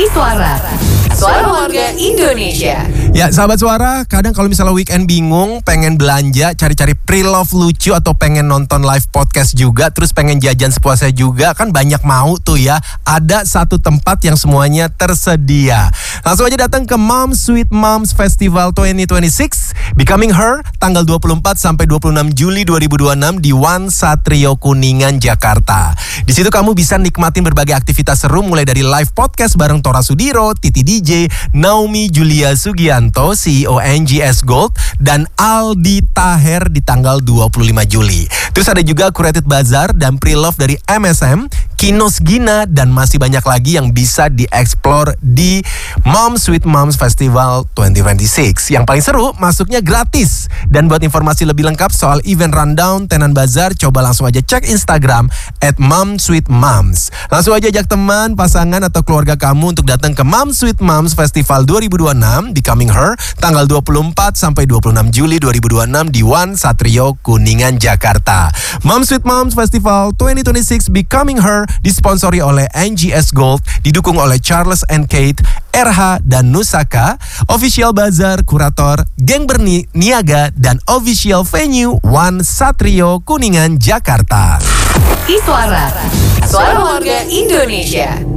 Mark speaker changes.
Speaker 1: Iswara, Suara Warga Indonesia.
Speaker 2: Ya, sahabat Suara, kadang kalau misalnya weekend bingung, pengen belanja, cari-cari pre-love lucu atau pengen nonton live podcast juga, terus pengen jajan sepuasnya juga, kan banyak mau tuh ya. Ada satu tempat yang semuanya tersedia. Langsung aja datang ke Mom Sweet Moms Festival 2026 Becoming Her tanggal 24 sampai 26 Juli 2026 di One Satrio Kuningan, Jakarta. Di situ kamu bisa nikmatin berbagai aktivitas seru mulai dari live podcast bareng Tora Sudiro, Titi DJ, Naomi Julia Sugianto, CEO NGS Gold, dan Aldi Taher di tanggal 25 Juli. Terus ada juga Curated Bazaar dan Pre-Love dari MSM, Kinos Gina, dan masih banyak lagi yang bisa dieksplor di Mom Sweet Moms Festival 2026. Yang paling seru, masuknya gratis. Dan buat informasi lebih lengkap soal event rundown Tenan Bazar, coba langsung aja cek Instagram @momsweetmoms. Langsung aja ajak teman, pasangan, atau keluarga kamu untuk datang ke Mom Sweet Moms Festival 2026 Becoming Her tanggal 24 sampai 26 Juli 2026 di One Satrio Kuningan, Jakarta. Mom Sweet Moms Festival 2026 Becoming Her disponsori oleh NGS Gold, didukung oleh Charles and Kate, RH dan Nusaka, Official Bazar, Kurator, Geng Berniaga, dan Official Venue One Satrio Kuningan, Jakarta.
Speaker 1: Iswara, Suara Warga Indonesia.